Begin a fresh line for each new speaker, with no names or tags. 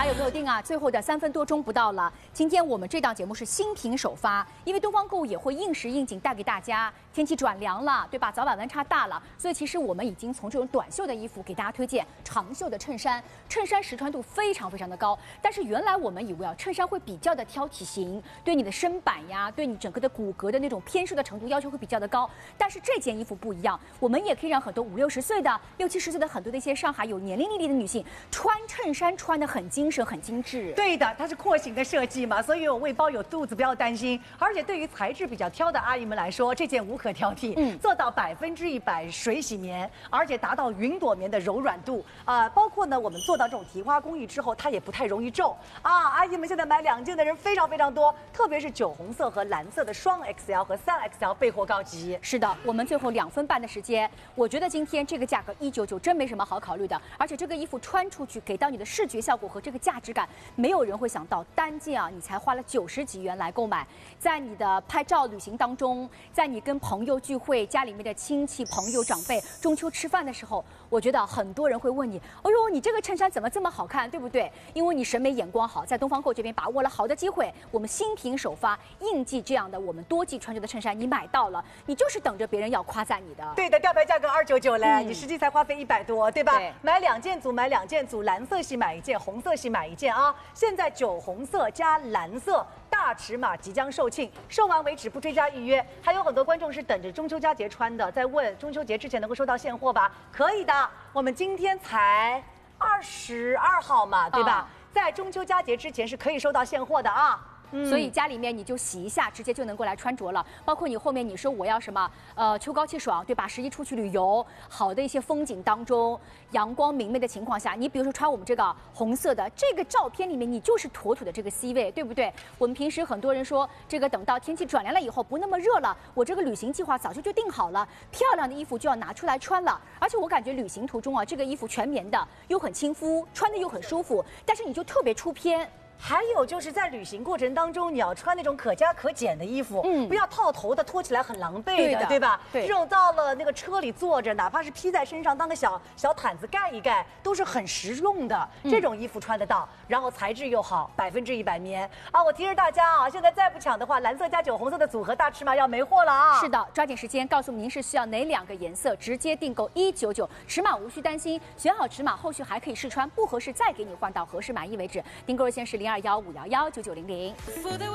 有没有定啊？最后的3分多钟不到了。今天我们这档节目是新品首发，因为东方购物也会应时应景带给大家。天气转凉了，对吧？早晚温差大了，所以其实我们已经从这种短袖的衣服给大家推荐长袖的衬衫。衬衫实穿度非常的高，但是原来我们以为啊，衬衫会比较的挑体型，对你的身板呀，对你整个的骨骼的那种偏瘦的程度要求会比较的高。但是这件衣服不一样，我们也可以让很多50、60岁的、60、70岁的很多的一些上海有年龄历练的女性穿衬衫穿得很精神、很精致。
对的，它是廓形的设计嘛，所以有胃包有肚子不要担心。而且对于材质比较挑的阿姨们来说，这件无可挑剔，做到100%水洗棉，而且达到云朵棉的柔软度包括呢我们做到这种提花工艺之后，它也不太容易皱啊。阿姨们现在买2件的人非常多，特别是酒红色和蓝色的双 XL 和3XL备货告急。
是的，我们最后2分半的时间，我觉得今天这个价格199真没什么好考虑的，而且这个衣服穿出去给到你的视觉效果和这个价值感，没有人会想到单件啊你才花了90几元来购买，在你的拍照旅行当中，在你跟朋友聚会、家里面的亲戚朋友长辈中秋吃饭的时候，我觉得很多人会问你，哎呦，你这个衬衫怎么这么好看，对不对？因为你审美眼光好，在东方购这边把握了好的机会，我们新品首发应季这样的我们多季穿着的衬衫，你买到了，你就是等着别人要夸赞你的。
对的，吊牌价格299嘞，你实际才花费100多，对吧？
对，
买2件组，买2件组，蓝色系买1件，红色系买1件啊！现在酒红色加蓝色大尺码即将售罄，售完为止，不追加预约。还有很多观众是等着中秋佳节穿的，在问中秋节之前能够收到现货吧？可以的，我们今天才22号嘛，对吧？在中秋佳节之前是可以收到现货的啊。
所以家里面你就洗一下，直接就能够来穿着了。包括你后面你说我要什么，秋高气爽，对吧？11出去旅游，好的一些风景当中，阳光明媚的情况下，你比如说穿我们这个红色的，这个照片里面你就是妥妥的这个 C 位，对不对？我们平时很多人说，这个等到天气转凉了以后，不那么热了，我这个旅行计划早就定好了，漂亮的衣服就要拿出来穿了。而且我感觉旅行途中啊，这个衣服全棉的，又很亲肤，穿的又很舒服，但是你就特别出片。
还有就是在旅行过程当中，你要穿那种可加可减的衣服，不要套头的，脱起来很狼狈的，对吧？
对，
这种到了那个车里坐着，哪怕是披在身上当个小毯子盖一盖，都是很实用的。这种衣服穿得到，然后材质又好，100%棉啊！我提示大家啊，现在再不抢的话，蓝色加酒红色的组合大尺码要没货了啊！
是的，抓紧时间告诉您是需要哪2个颜色，直接订购199，尺码无需担心，选好尺码后续还可以试穿，不合适再给你换到合适满意为止。订购热线是0215119900。